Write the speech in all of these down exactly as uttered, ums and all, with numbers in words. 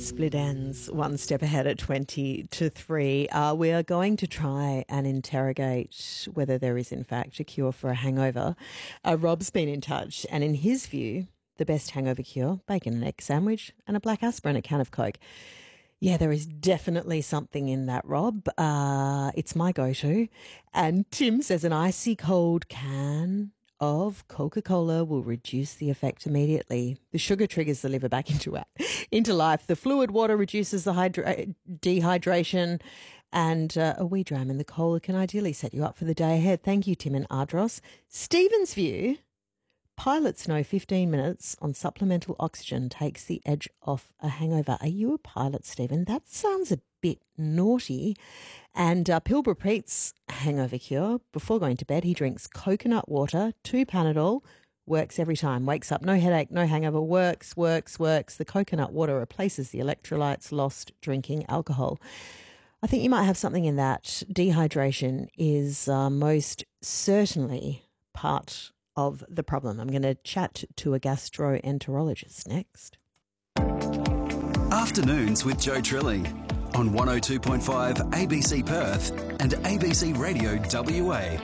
split ends, one step ahead at twenty to three. Uh, we are going to try and interrogate whether there is in fact a cure for a hangover. Uh, Rob's been in touch, and in his view, the best hangover cure, bacon and egg sandwich and a black aspirin, a can of Coke. Yeah, there is definitely something in that, Rob. Uh, it's my go-to. And Tim says an icy cold can of Coca-Cola will reduce the effect immediately. The sugar triggers the liver back into into life. The fluid water reduces the hydra- dehydration, and uh, a wee dram in the cola can ideally set you up for the day ahead. Thank you, Tim and Ardros. Stephen's view: pilots know fifteen minutes on supplemental oxygen takes the edge off a hangover. Are you a pilot, Stephen? That sounds a bit naughty. And uh, Pilbara Pete's hangover cure: before going to bed, he drinks coconut water, two Panadol, works every time. Wakes up, no headache, no hangover, works, works, works. The coconut water replaces the electrolytes lost drinking alcohol. I think you might have something in that. Dehydration is uh, most certainly part of the problem. I'm going to chat to a gastroenterologist next. Afternoons with Joe Trilling on one oh two point five A B C Perth and A B C Radio W A.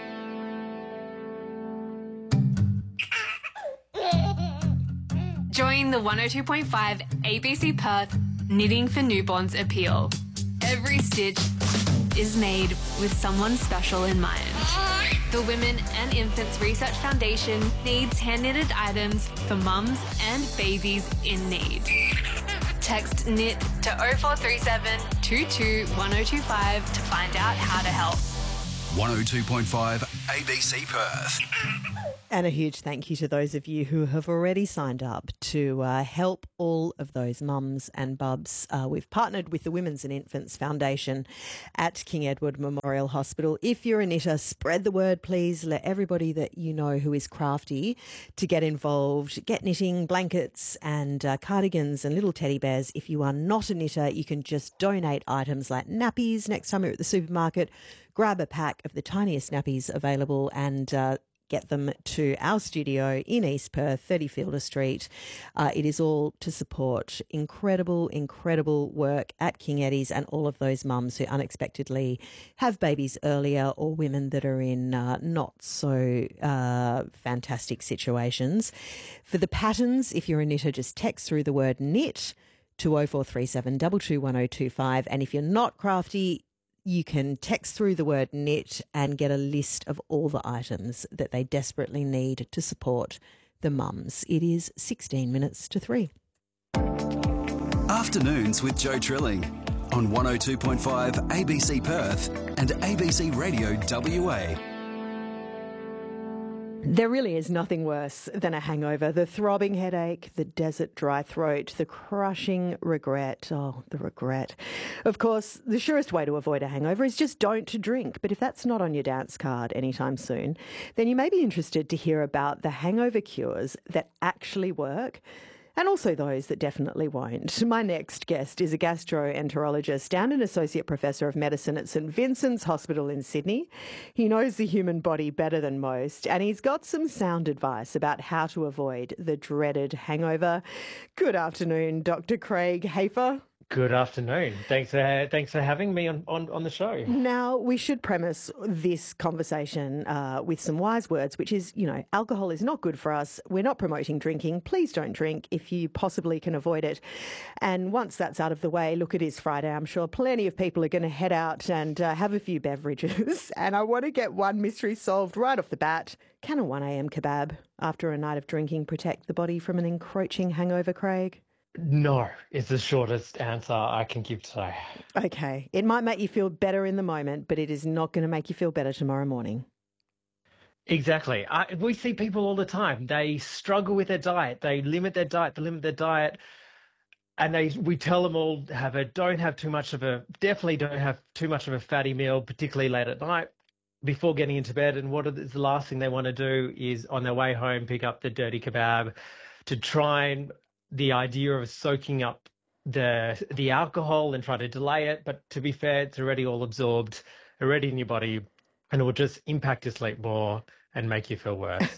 Join the one oh two point five A B C Perth Knitting for Newborns appeal. Every stitch is made with someone special in mind. The Women and Infants Research Foundation needs hand-knitted items for mums and babies in need. Text knit to oh four three seven, two two, one oh two five to find out how to help. one oh two point five A B C Perth. And a huge thank you to those of you who have already signed up to uh, help all of those mums and bubs. Uh, we've partnered with the Women's and Infants Foundation at King Edward Memorial Hospital. If you're a knitter, spread the word, please. Let everybody that you know who is crafty to get involved. Get knitting blankets and uh, cardigans and little teddy bears. If you are not a knitter, you can just donate items like nappies. Next time you're at the supermarket, grab a pack of the tiniest nappies available and uh, get them to our studio in East Perth, thirty Fielder Street. Uh, it is all to support incredible, incredible work at King Eddie's and all of those mums who unexpectedly have babies earlier, or women that are in uh, not so uh, fantastic situations. For the patterns, if you're a knitter, just text through the word knit to oh four three seven, two two one oh two five. And if you're not crafty, you can text through the word knit and get a list of all the items that they desperately need to support the mums. It is sixteen minutes to three. Afternoons with Joe Trilling on one oh two point five A B C Perth and A B C Radio W A. There really is nothing worse than a hangover. The throbbing headache, the desert dry throat, the crushing regret. Oh, the regret. Of course, the surest way to avoid a hangover is just don't to drink. But if that's not on your dance card anytime soon, then you may be interested to hear about the hangover cures that actually work, and also those that definitely won't. My next guest is a gastroenterologist and an associate professor of medicine at St Vincent's Hospital in Sydney. He knows the human body better than most, and he's got some sound advice about how to avoid the dreaded hangover. Good afternoon, Doctor Craig Hafer. Good afternoon. Thanks for thanks for having me on, on, on the show. Now, we should premise this conversation uh, with some wise words, which is, you know, alcohol is not good for us. We're not promoting drinking. Please don't drink if you possibly can avoid it. And once that's out of the way, look, it is Friday. I'm sure plenty of people are going to head out and uh, have a few beverages. And I want to get one mystery solved right off the bat. Can a one a.m. kebab after a night of drinking protect the body from an encroaching hangover, Craig? No, is the shortest answer I can give today. Okay. It might make you feel better in the moment, but it is not going to make you feel better tomorrow morning. Exactly. I, we see people all the time. They struggle with their diet. They limit their diet. They limit their diet. And they, we tell them all, have a, don't have too much of a, definitely don't have too much of a fatty meal, particularly late at night before getting into bed. And what is the last thing they want to do is on their way home, pick up the dirty kebab to try and the idea of soaking up the the alcohol and try to delay it. But to be fair, it's already all absorbed, already in your body, and it will just impact your sleep more and make you feel worse.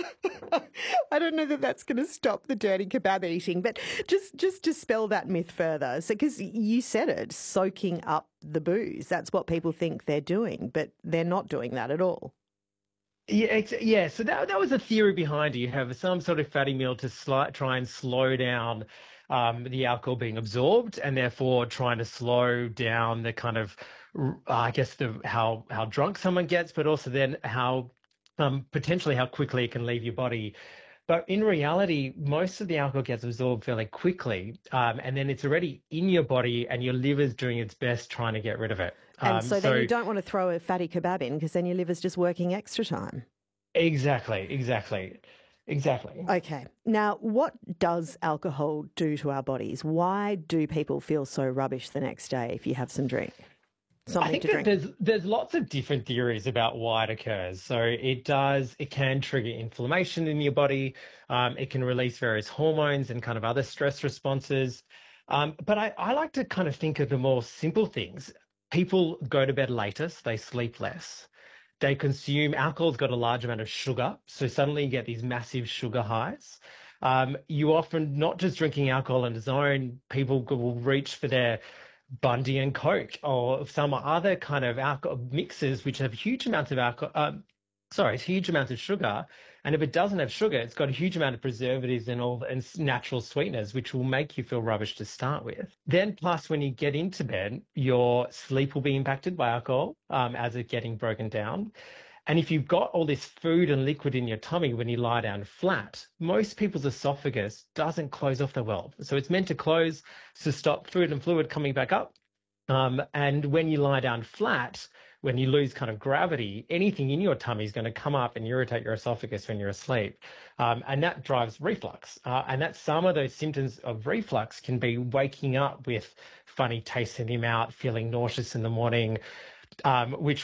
I don't know that that's going to stop the dirty kebab eating, but just just dispel that myth further. So, because you said it, soaking up the booze, that's what people think they're doing, but they're not doing that at all. Yeah, ex- yeah. So that that was the theory behind it. You have some sort of fatty meal to sli- try and slow down um, the alcohol being absorbed, and therefore trying to slow down the kind of, uh, I guess, the how how drunk someone gets, but also then how um, potentially how quickly it can leave your body. But in reality, most of the alcohol gets absorbed fairly quickly, um, and then it's already in your body, and your liver's doing its best trying to get rid of it. And Um, so so then you don't want to throw a fatty kebab in because then your liver's just working extra time. exactly, exactly, exactly. Okay. Now, what does alcohol do to our bodies? Why do people feel so rubbish the next day if you have some drink? I Something think to that drink. there's there's lots of different theories about why it occurs. So it does it can trigger inflammation in your body. Um, it can release various hormones and kind of other stress responses. Um, but I, I like to kind of think of the more simple things. People go to bed later, so they sleep less. They consume alcohol's got a large amount of sugar, so suddenly you get these massive sugar highs. Um, you often not just drinking alcohol on its own, people will reach for their Bundy and Coke or some other kind of alcohol mixes which have huge amounts of alcohol, um, sorry, huge amounts of sugar. And if it doesn't have sugar, it's got a huge amount of preservatives and all and natural sweeteners, which will make you feel rubbish to start with. Then, plus, when you get into bed, your sleep will be impacted by alcohol um, as it's getting broken down. And if you've got all this food and liquid in your tummy when you lie down flat, most people's esophagus doesn't close off that well. So it's meant to close to stop food and fluid coming back up. Um, and when you lie down flat, when you lose kind of gravity, anything in your tummy is going to come up and irritate your esophagus when you're asleep. Um, and that drives reflux. Uh, and that some of those symptoms of reflux can be waking up with funny taste in your mouth, feeling nauseous in the morning, um, which